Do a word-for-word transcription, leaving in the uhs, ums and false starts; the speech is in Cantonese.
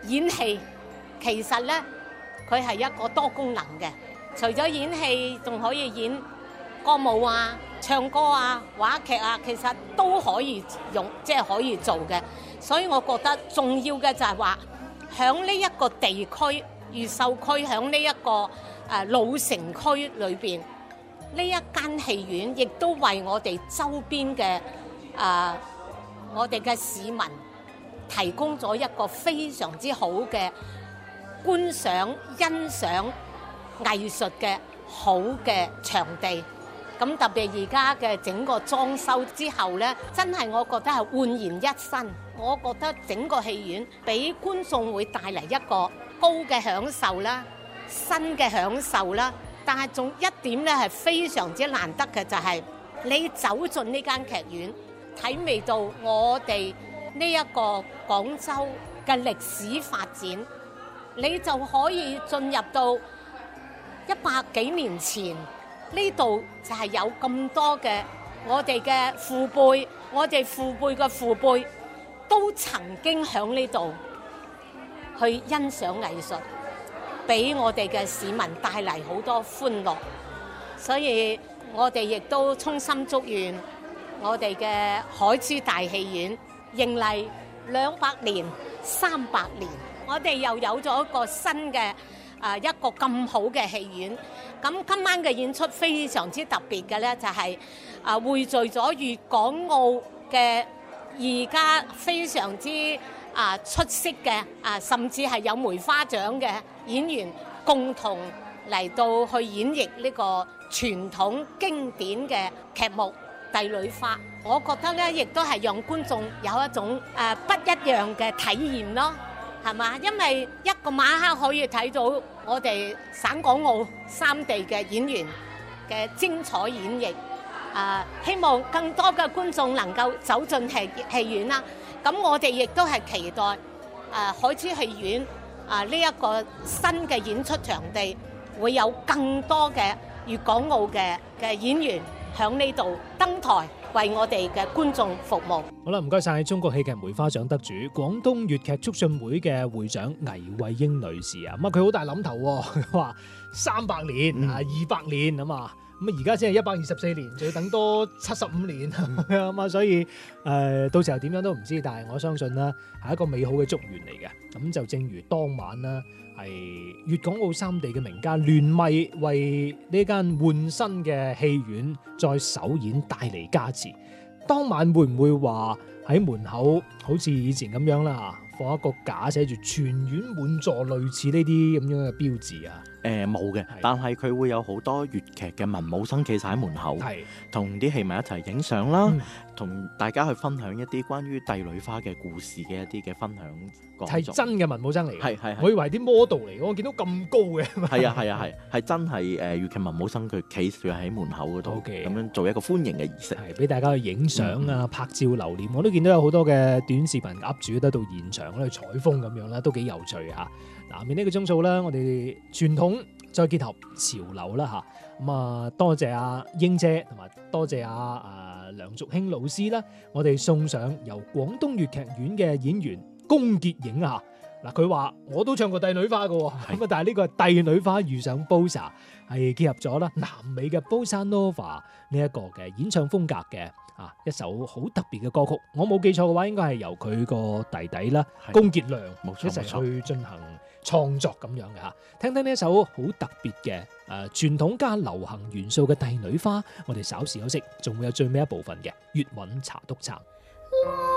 演戲其實咧，佢係一個多功能嘅，除咗演戲，仲可以演歌舞啊、唱歌啊、話劇啊，其實都可以用，即係可以做嘅。所以我覺得重要嘅就係話，響呢一個地區越秀區，響呢一個誒老城區裏邊，呢一間戲院亦都為我哋周邊嘅誒我哋嘅市民提供咗一個非常之好嘅觀賞、欣賞藝術嘅好嘅場地。咁特別而家嘅整個裝修之後呢，真係我覺得係煥然一新。我覺得整個戲院俾觀眾會帶嚟一個高嘅享受啦、新嘅享受啦。但係仲一點呢係非常之難得嘅，就係你走進呢間劇院，體味到我哋呢一個廣州嘅歷史發展，你就可以進入到一百幾年前。呢度就係有咁多嘅我哋嘅父輩，我哋父輩嘅父輩都曾經喺呢度去欣賞藝術，俾我哋嘅市民帶嚟好多歡樂。所以我哋亦都衷心祝願我哋嘅海珠大戲院迎嚟兩百年、三百年，我哋又有咗一個新嘅啊一個咁好嘅戲院。咁今晚嘅演出非常之特別嘅咧，就係啊匯聚咗粵港澳嘅而家非常之啊出色嘅啊，甚至係有梅花獎嘅演員共同嚟到去演繹呢個傳統經典嘅劇目《帝女花》。我覺得咧，亦都係讓觀眾有一種誒不一樣嘅體驗咯。係嘛？因為一個晚黑可以睇到我哋省港澳三地嘅演員嘅精彩演繹。啊，希望更多嘅觀眾能夠走進戲戲院啦。咁我哋亦都係期待誒海珠戲院啊呢一個新嘅演出場地會有更多嘅粵港澳嘅嘅演員響呢度登台，為我哋嘅觀眾服務。 好啦，唔該晒中國戲劇梅花獎得主、廣東粵劇促進會嘅會長倪慧英女士啊。咁啊，佢好大諗頭喎，佢話三百年啊，二百年啊嘛。咁啊，而家先係一百二十四年，仲要等多七十五年咁啊，所以誒、呃，到時候點樣都唔知。但係我相信啦，係一個美好嘅祝願嚟嘅。咁就正如當晚啦，係粵港澳三地嘅名家聯袂為呢間換新嘅戲院再首演帶嚟加持。當晚會唔會話喺門口好似以前咁樣啦，放一個架寫住全院滿座，類似呢啲咁樣嘅標誌啊？ 誒冇嘅，但係佢會有好多粵劇嘅文武生企晒喺門口，同啲戲迷一齊影相啦，同、嗯、大家去分享一啲關於帝女花嘅故事嘅一啲嘅分享。 係真嘅文武生嚟嘅， 係係， 我以為啲 model 嚟嘅，我見到咁高嘅。 係啊係啊係，係真係誒粵劇文武生佢企住喺門口嗰度，咁、okay. 樣做一個歡迎嘅儀式， 係俾大家去影相啊、嗯、拍照留念。我都見到有好多嘅短視頻 up 主都到現場去採風咁樣啦，都幾有趣嚇。嗱，面呢個鐘數啦，我哋傳統再結合潮流啦嚇。咁啊，多謝阿英姐同埋多謝阿啊梁淑卿老師啦，我哋送上由廣東粵劇院嘅演員龔潔影啊。嗱，佢話我都唱過帝女花嘅喎，咁啊，但係呢個係帝女花遇上 Bossa， 係結合咗啦南美嘅 Bossa Nova 呢一個嘅演唱風格嘅啊一首好特別嘅歌曲。我冇記錯嘅話，應該係由佢個弟弟啦龔潔亮一齊去進行創作咁樣嘅嚇。聽聽呢一首好特別嘅誒傳統加流行元素嘅帝女花，我哋稍事休息，仲會有最尾一部分嘅粵韻茶篤撐。